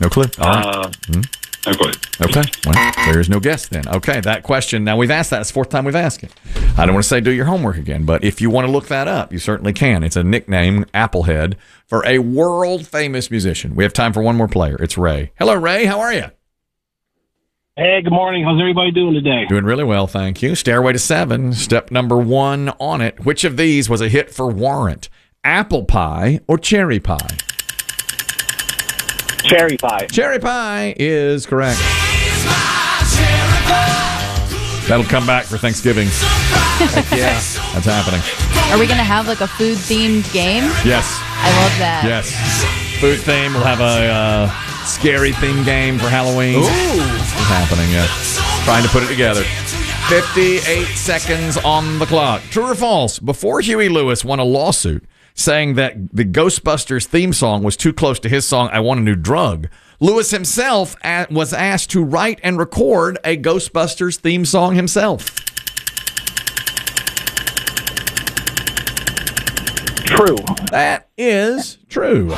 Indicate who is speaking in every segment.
Speaker 1: No clue. All right.
Speaker 2: No clue.
Speaker 1: Okay. Well, there is no guess then. Okay, that question, now we've asked that. It's the fourth time we've asked it. I don't want to say do your homework again, but if you want to look that up, you certainly can. It's a nickname, Applehead, for a world-famous musician. We have time for one more player. It's Ray. Hello, Ray. How are you?
Speaker 3: Hey, good morning. How's everybody doing today?
Speaker 1: Doing really well, thank you. Stairway to 7, step number 1 on it. Which of these was a hit for Warrant? Apple pie or cherry pie?
Speaker 3: Cherry pie.
Speaker 1: Cherry pie is correct. That'll come back for Thanksgiving.
Speaker 4: Yeah,
Speaker 1: that's happening.
Speaker 5: Are we going to have like a food-themed game?
Speaker 1: Yes.
Speaker 5: I love that.
Speaker 1: Yes. Food theme. We'll have a scary theme game for Halloween.
Speaker 4: Ooh.
Speaker 1: It's happening, yeah. Trying to put it together. 58 seconds on the clock. True or false? Before Huey Lewis won a lawsuit saying that the Ghostbusters theme song was too close to his song, I Want a New Drug, Lewis himself was asked to write and record a Ghostbusters theme song himself.
Speaker 3: True.
Speaker 1: That is true.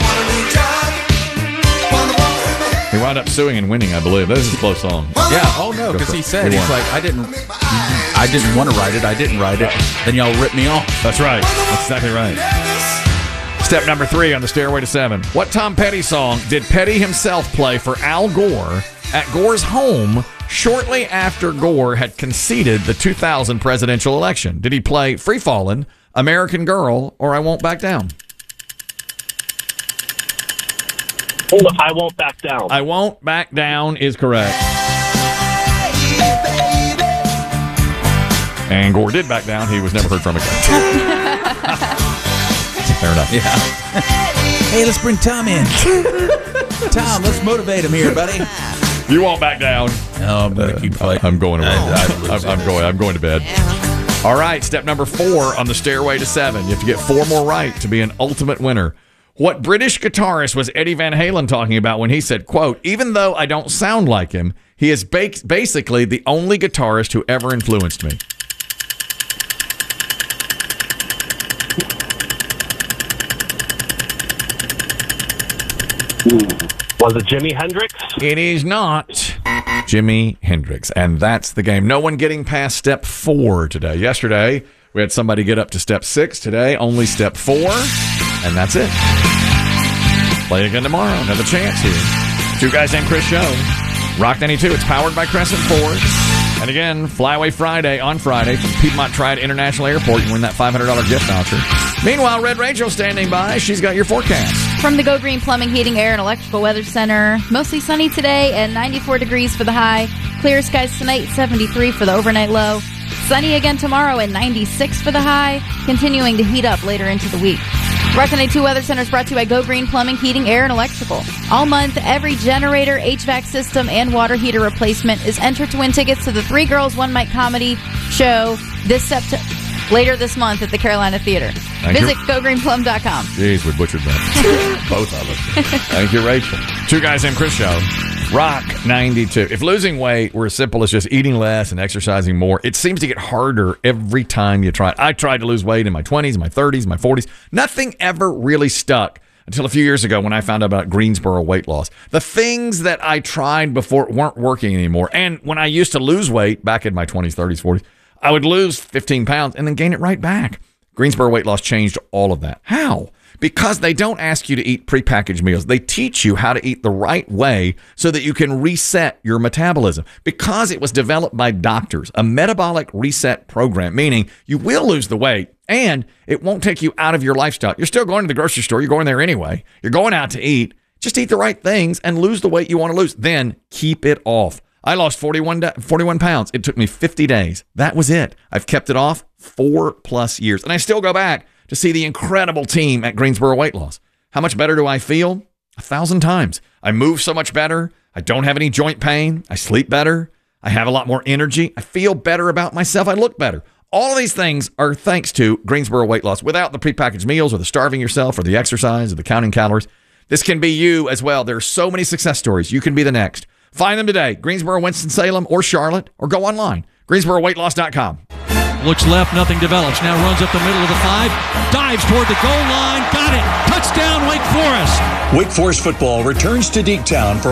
Speaker 1: He wound up suing and winning, I believe. This is a close song.
Speaker 4: Yeah. Oh no, because he said
Speaker 1: He
Speaker 4: he's
Speaker 1: won.
Speaker 4: like, I didn't want to write it. I didn't write it. Then y'all ripped me off.
Speaker 1: That's right. That's exactly right. Step number 3 on the Stairway to 7. What Tom Petty song did Petty himself play for Al Gore at Gore's home shortly after Gore had conceded the 2000 presidential election? Did he play Free Fallin', American Girl, or I Won't Back Down?
Speaker 3: I Won't Back Down.
Speaker 1: I Won't Back Down is correct. And Gore did back down. He was never heard from again. Fair enough.
Speaker 4: Yeah. Hey, let's bring Tom in. Tom, let's motivate him here, buddy.
Speaker 1: You won't back down.
Speaker 4: No, I'm going to keep fighting.
Speaker 1: I'm going away. I'm going to bed.
Speaker 5: Yeah.
Speaker 1: All right, step number 4 on the Stairway to 7. You have to get 4 more right to be an ultimate winner. What British guitarist was Eddie Van Halen talking about when he said, quote, even though I don't sound like him, he is basically the only guitarist who ever influenced me?
Speaker 3: Was it Jimi Hendrix?
Speaker 1: It is not Jimi Hendrix, and that's the game. No one getting past step 4 today. Yesterday, we had somebody get up to step 6. Today, only step 4, and that's it. Play again tomorrow. Another chance here. Two Guys Named Chris Show. Rock 92. It's powered by Crescent Ford. And again, Flyaway Friday on Friday from Piedmont Triad International Airport. You win that $500 gift voucher. Meanwhile, Red Rachel standing by. She's got your forecast.
Speaker 5: From the Go Green Plumbing, Heating, Air, and Electrical Weather Center, mostly sunny today and 94 degrees for the high. Clear skies tonight, 73 for the overnight low. Sunny again tomorrow and 96 for the high, continuing to heat up later into the week. Rock 92 Weather Center is brought to you by Go Green Plumbing, Heating, Air, and Electrical. All month, every generator, HVAC system, and water heater replacement is entered to win tickets to the Three Girls, One Mic comedy show later this month at the Carolina Theater. Visit GoGreenPlum.com.
Speaker 1: Jeez, we butchered that. Both of us. Thank you, Rachel. Two Guys Named Chris Show. Rock 92. If losing weight were as simple as just eating less and exercising more, it seems to get harder every time you try it. I tried to lose weight in my 20s, my 30s, my 40s. Nothing ever really stuck until a few years ago when I found out about Greensboro weight loss. The things that I tried before weren't working anymore. And when I used to lose weight back in my 20s, 30s, 40s, I would lose 15 pounds and then gain it right back. Greensboro Weight Loss changed all of that. How? Because they don't ask you to eat prepackaged meals. They teach you how to eat the right way so that you can reset your metabolism. Because it was developed by doctors, a metabolic reset program, meaning you will lose the weight and it won't take you out of your lifestyle. You're still going to the grocery store. You're going there anyway. You're going out to eat. Just eat the right things and lose the weight you want to lose. Then keep it off. I lost 41 pounds. It took me 50 days. That was it. I've kept it off 4+ years. And I still go back to see the incredible team at Greensboro Weight Loss. How much better do I feel? 1,000 times. I move so much better. I don't have any joint pain. I sleep better. I have a lot more energy. I feel better about myself. I look better. All of these things are thanks to Greensboro Weight Loss. Without the prepackaged meals or the starving yourself or the exercise or the counting calories, this can be you as well. There are so many success stories. You can be the next. Find them today. Greensboro, Winston-Salem, or Charlotte, or go online. GreensboroWeightLoss.com.
Speaker 6: Looks left, nothing develops. Now runs up the middle of the 5, dives toward the goal line, got it. Touchdown, Wake Forest.
Speaker 7: Wake Forest football returns to Deektown for